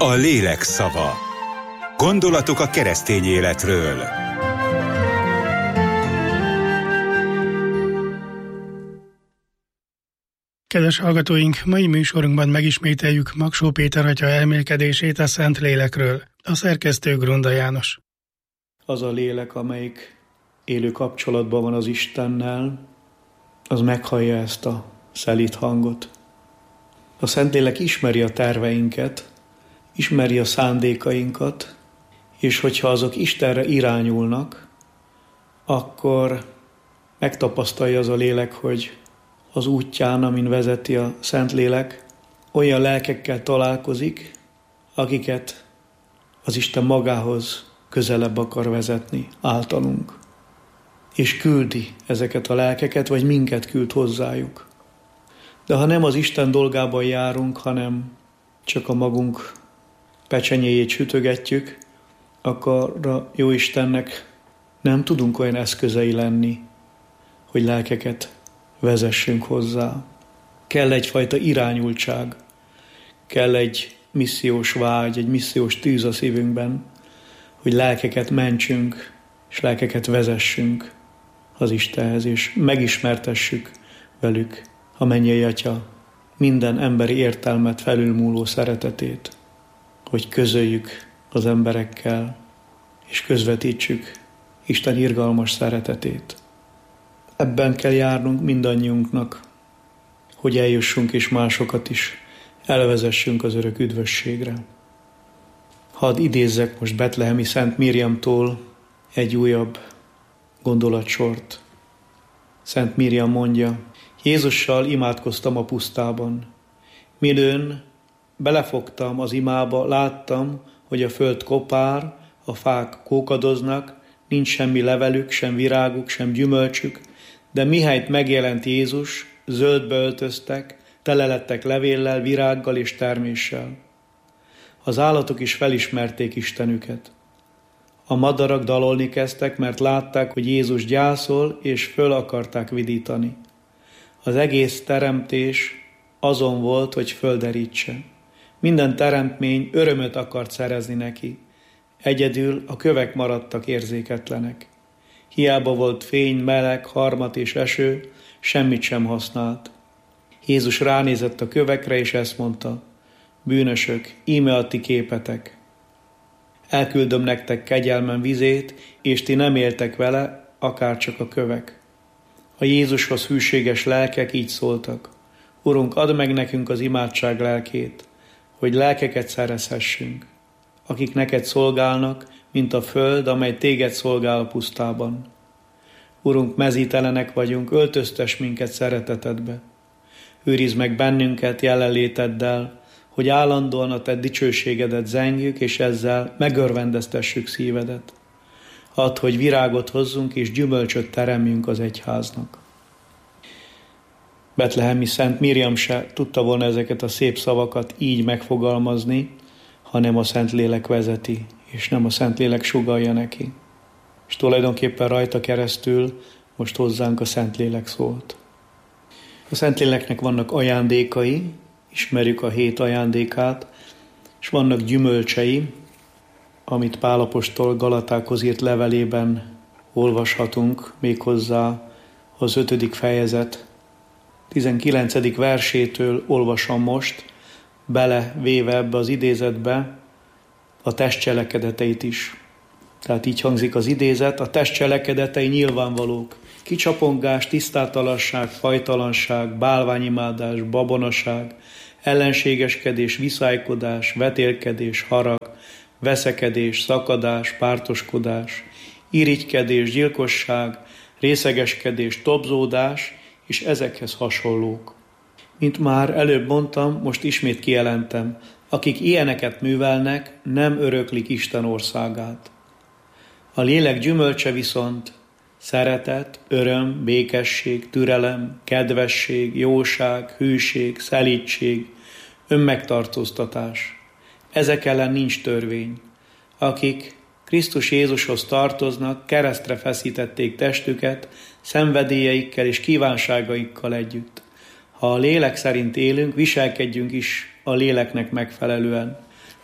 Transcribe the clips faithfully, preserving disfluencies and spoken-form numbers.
A lélek szava. Gondolatok a keresztény életről. Kedves hallgatóink, mai műsorunkban megismételjük Magsó Péter atya elmélkedését a Szent Lélekről. A szerkesztő Grunda János. Az a lélek, amelyik élő kapcsolatban van az Istennel, az meghallja ezt a szelíd hangot. A Szentlélek ismeri a terveinket, ismeri a szándékainkat, és hogyha azok Istenre irányulnak, akkor megtapasztalja az a lélek, hogy az útján, amin vezeti a Szentlélek, olyan lelkekkel találkozik, akiket az Isten magához közelebb akar vezetni általunk. És küldi ezeket a lelkeket, vagy minket küld hozzájuk. De ha nem az Isten dolgában járunk, hanem csak a magunk pecsenyéjét sütögetjük, akkor a Jóistennek nem tudunk olyan eszközei lenni, hogy lelkeket vezessünk hozzá. Kell egyfajta irányultság, kell egy missziós vágy, egy missziós tűz a szívünkben, hogy lelkeket mentsünk, és lelkeket vezessünk az Istenhez, és megismertessük velük a mennyei Atya minden emberi értelmet felülmúló szeretetét, hogy közöljük az emberekkel, és közvetítsük Isten irgalmas szeretetét. Ebben kell járnunk mindannyiunknak, hogy eljussunk és másokat is elvezessünk az örök üdvösségre. Hadd idézzek most betlehemi Szent Miriamtól egy újabb gondolatsort. Szent Miriam mondja: Jézussal imádkoztam a pusztában. Midőn belefogtam az imába, láttam, hogy a föld kopár, a fák kókadoznak, nincs semmi levelük, sem viráguk, sem gyümölcsük, de mihelyt megjelent Jézus, zöldbe öltöztek, tele lettek levéllel, virággal és terméssel. Az állatok is felismerték Istenüket. A madarak dalolni kezdtek, mert látták, hogy Jézus gyászol, és föl akarták vidítani. Az egész teremtés azon volt, hogy földerítse. Minden teremtmény örömöt akart szerezni neki. Egyedül a kövek maradtak érzéketlenek. Hiába volt fény, meleg, harmat és eső, semmit sem használt. Jézus ránézett a kövekre, és ezt mondta: bűnösök, íme a ti képetek. Elküldöm nektek kegyelmem vizét, és ti nem éltek vele, akárcsak a kövek. A Jézushoz hűséges lelkek így szóltak: Urunk, add meg nekünk az imádság lelkét, hogy lelkeket szerezhessünk, akik neked szolgálnak, mint a föld, amely téged szolgál a pusztában. Urunk, mezítelenek vagyunk, öltöztess minket szeretetedbe. Őrizd meg bennünket jelenléteddel, hogy állandóan a te dicsőségedet zengjük, és ezzel megörvendeztessük szívedet. Add, hogy virágot hozzunk, és gyümölcsöt teremjünk az egyháznak. Betlehemi Szent Miriam se tudta volna ezeket a szép szavakat így megfogalmazni, hanem a Szentlélek vezeti, és nem a Szentlélek sugallja neki. És tulajdonképpen rajta keresztül most hozzánk a Szentlélek szólt. A Szentléleknek vannak ajándékai, ismerjük a hét ajándékát, és vannak gyümölcsei, amit Pál apostol Galatákhoz írt levelében olvashatunk, méghozzá az ötödik fejezet tizenkilencedik versétől olvasom most, belevéve ebbe az idézetbe a test cselekedeteit is. Tehát így hangzik az idézet: a test cselekedetei nyilvánvalók: kicsapongás, tisztátalanság, fajtalanság, bálványimádás, babonaság, ellenségeskedés, viszálykodás, vetélkedés, harag, veszekedés, szakadás, pártoskodás, irigykedés, gyilkosság, részegeskedés, tobzódás, és ezekhez hasonlók. Mint már előbb mondtam, most ismét kijelentem: akik ilyeneket művelnek, nem öröklik Isten országát. A lélek gyümölcse viszont szeretet, öröm, békesség, türelem, kedvesség, jóság, hűség, szelídség, önmegtartóztatás. Ezek ellen nincs törvény. Akik Krisztus Jézushoz tartoznak, keresztre feszítették testüket, szenvedélyeikkel és kívánságaikkal együtt. Ha a lélek szerint élünk, viselkedjünk is a léleknek megfelelően.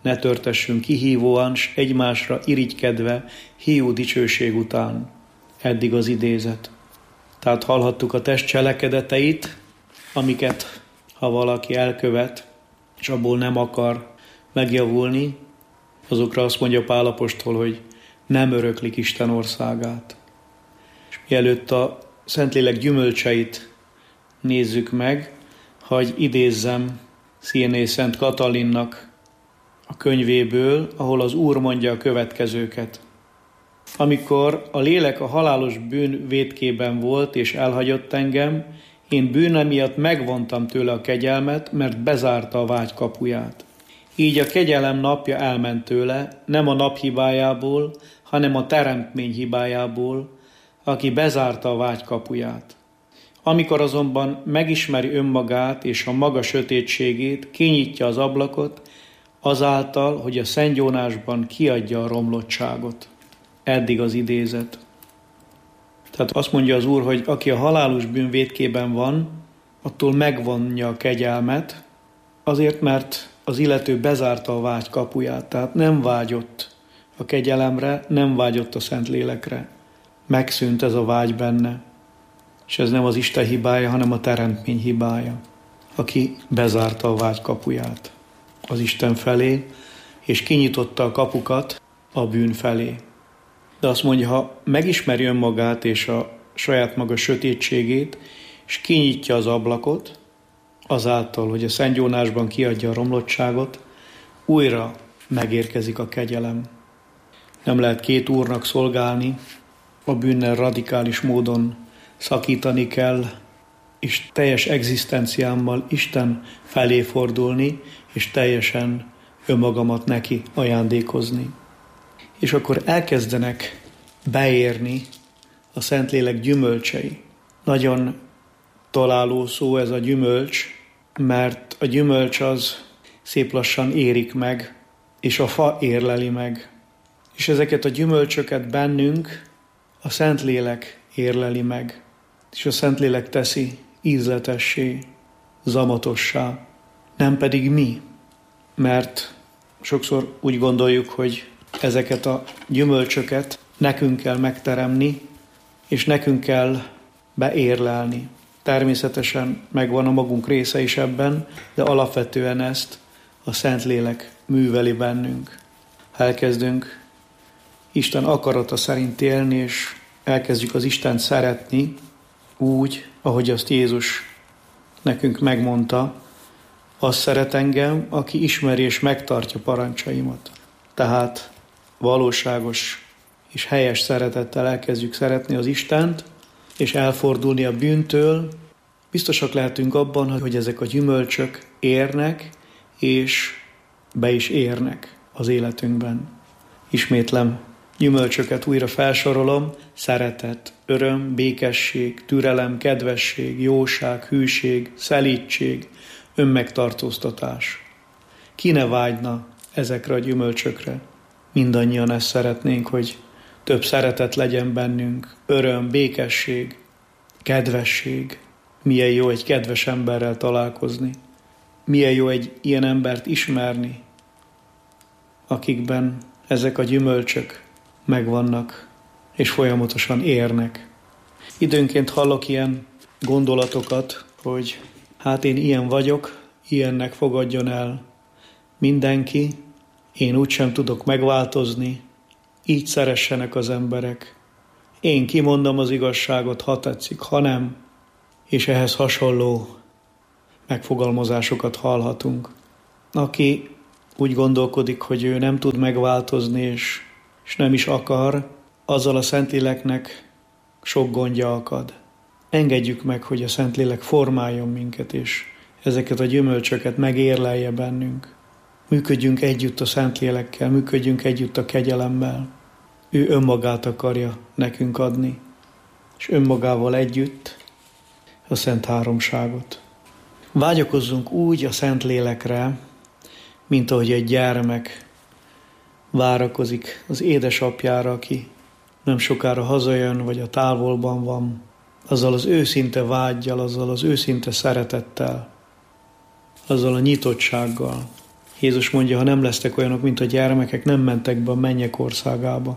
ne törtessünk kihívóan, s egymásra irigykedve hiú dicsőség után. Eddig az idézet. Tehát hallhattuk a test cselekedeteit, amiket, ha valaki elkövet, és abból nem akar megjavulni, azokra azt mondja Pál apostol, hogy nem öröklik Isten országát. És mielőtt a Szentlélek gyümölcseit nézzük meg, hagy idézzem Szienés Szent Katalinnak a könyvéből, ahol az Úr mondja a következőket. Amikor a lélek a halálos bűn vétkében volt és elhagyott engem, én bűne miatt megvontam tőle a kegyelmet, mert bezárta a vágy kapuját. Így a kegyelem napja elment tőle, nem a nap hibájából, hanem a teremtmény hibájából, aki bezárta a vágy kapuját. Amikor azonban megismeri önmagát és a maga sötétségét, kinyitja az ablakot, azáltal, hogy a szentgyónásban kiadja a romlottságot. Eddig az idézet. Tehát azt mondja az Úr, hogy aki a halálos bűn vétkében van, attól megvonja a kegyelmet, azért, mert az illető bezárta a vágy kapuját, tehát nem vágyott a kegyelemre, nem vágyott a Szentlélekre. Megszűnt ez a vágy benne. És ez nem az Isten hibája, hanem a teremtmény hibája, aki bezárta a vágy kapuját az Isten felé, és kinyitotta a kapukat a bűn felé. De azt mondja, ha megismeri önmagát és a saját maga sötétségét, és kinyitja az ablakot, azáltal, hogy a szentgyónásban kiadja a romlottságot, újra megérkezik a kegyelem. Nem lehet két úrnak szolgálni, a bűnnel radikális módon szakítani kell, és teljes egzisztenciámmal Isten felé fordulni, és teljesen önmagamat neki ajándékozni. És akkor elkezdenek beérni a Szentlélek gyümölcsei. Nagyon találó szó ez a gyümölcs, mert a gyümölcs az szép lassan érik meg, és a fa érleli meg. És ezeket a gyümölcsöket bennünk a Szentlélek érleli meg, és a Szentlélek teszi ízletessé, zamatossá, nem pedig mi. Mert sokszor úgy gondoljuk, hogy ezeket a gyümölcsöket nekünk kell megteremni, és nekünk kell beérlelni. Természetesen megvan a magunk része is ebben, de alapvetően ezt a Szentlélek műveli bennünk. Ha elkezdünk Isten akarata szerint élni, és elkezdjük az Istent szeretni úgy, ahogy azt Jézus nekünk megmondta, azt szeret engem, aki ismeri és megtartja parancsaimat. Tehát valóságos és helyes szeretettel elkezdjük szeretni az Istent, és elfordulni a bűntől, biztosak lehetünk abban, hogy ezek a gyümölcsök érnek, és be is érnek az életünkben. Ismétlem, gyümölcsöket újra felsorolom: szeretet, öröm, békesség, türelem, kedvesség, jóság, hűség, szelídség, önmegtartóztatás. Ki ne vágyna ezekre a gyümölcsökre? Mindannyian ezt szeretnénk, hogy több szeretet legyen bennünk, öröm, békesség, kedvesség. Milyen jó egy kedves emberrel találkozni. Milyen jó egy ilyen embert ismerni, akikben ezek a gyümölcsök megvannak, és folyamatosan érnek. Időnként hallok ilyen gondolatokat, hogy hát én ilyen vagyok, ilyennek fogadjon el mindenki, én úgysem tudok megváltozni, így szeressenek az emberek. Én kimondom az igazságot, ha tetszik, ha nem, és ehhez hasonló megfogalmazásokat hallhatunk. Aki úgy gondolkodik, hogy ő nem tud megváltozni, és, és nem is akar, azzal a Szentléleknek sok gondja akad. Engedjük meg, hogy a Szentlélek formáljon minket, és ezeket a gyümölcsöket megérlelje bennünk. Működjünk együtt a Szentlélekkel, működjünk együtt a kegyelemmel. Ő önmagát akarja nekünk adni, és önmagával együtt a Szent Háromságot. Vágyakozzunk úgy a Szentlélekre, mint ahogy egy gyermek várakozik az édesapjára, aki nem sokára hazajön, vagy a távolban van, azzal az őszinte vággyal, azzal az őszinte szeretettel, azzal a nyitottsággal, Jézus mondja, ha nem lesztek olyanok, mint a gyermekek, nem mentek be a mennyek országába.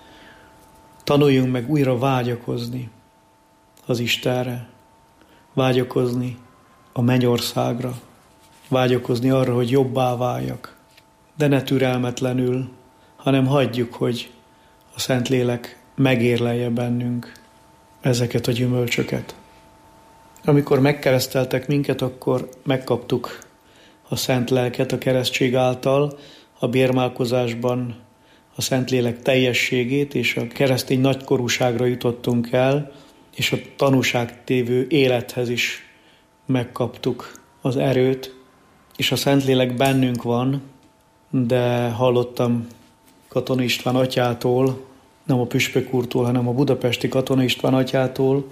Tanuljunk meg újra vágyakozni az Istenre, vágyakozni a mennyországra, vágyakozni arra, hogy jobbá váljak. De ne türelmetlenül, hanem hagyjuk, hogy a Szentlélek megérlelje bennünk ezeket a gyümölcsöket. Amikor megkereszteltek minket, akkor megkaptuk a Szent Lelket a keresztség által, a bérmálkozásban a Szentlélek teljességét, és a keresztény nagykorúságra jutottunk el, és a tanúságtévő élethez is megkaptuk az erőt, és a Szentlélek bennünk van, de hallottam Katona István atyától, nem a püspök úrtól, hanem a budapesti Katona István atyától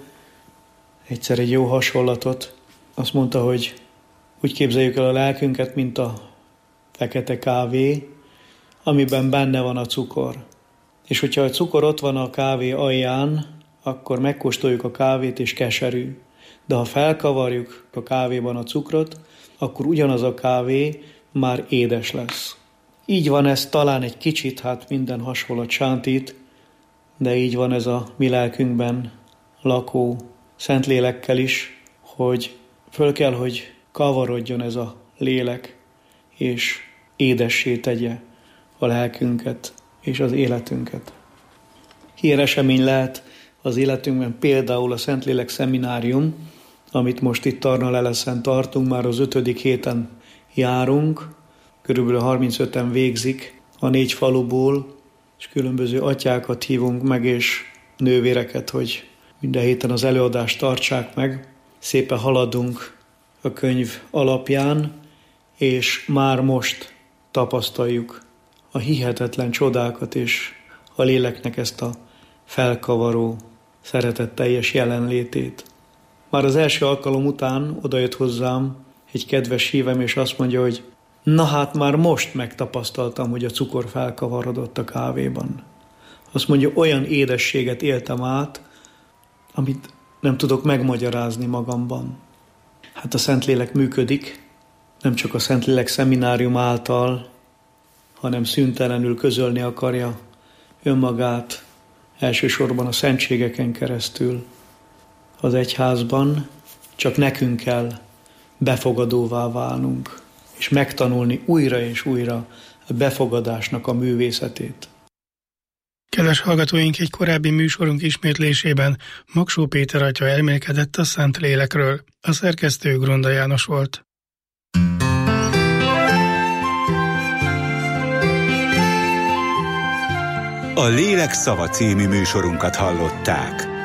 egyszer egy jó hasonlatot. Azt mondta, hogy úgy képzeljük el a lelkünket, mint a fekete kávé, amiben benne van a cukor. És hogyha a cukor ott van a kávé alján, akkor megkóstoljuk a kávét, és keserű. De ha felkavarjuk a kávéban a cukrot, akkor ugyanaz a kávé már édes lesz. Így van ez talán egy kicsit, hát minden hasonlat sántít, de így van ez a mi lelkünkben lakó Szentlélekkel is, hogy föl kell, hogy kavarodjon ez a lélek, és édessé tegye a lelkünket és az életünket. Híresemény lehet az életünkben például a Szentlélek szeminárium, amit most itt Tarnaleleszen tartunk, már az ötödik héten járunk, körülbelül harmincöten végzik a négy faluból, és különböző atyákat hívunk meg, és nővéreket, hogy minden héten az előadást tartsák meg. Szépen haladunk a könyv alapján, és már most tapasztaljuk a hihetetlen csodákat, és a léleknek ezt a felkavaró, szeretetteljes jelenlétét. Már az első alkalom után odajött hozzám egy kedves hívem, és azt mondja, hogy na hát már most megtapasztaltam, hogy a cukor felkavarodott a kávéban. Azt mondja, olyan édességet éltem át, amit nem tudok megmagyarázni magamban. Hát a Szentlélek működik, nem csak a Szentlélek szeminárium által, hanem szüntelenül közölni akarja önmagát, elsősorban a szentségeken keresztül az egyházban, csak nekünk kell befogadóvá válnunk, és megtanulni újra és újra a befogadásnak a művészetét. Kedves hallgatóink, egy korábbi műsorunk ismétlésében Magsó Péter atya elmélkedett a Szentlélekről. A szerkesztő Grunda János volt. A Lélek szava című műsorunkat hallották.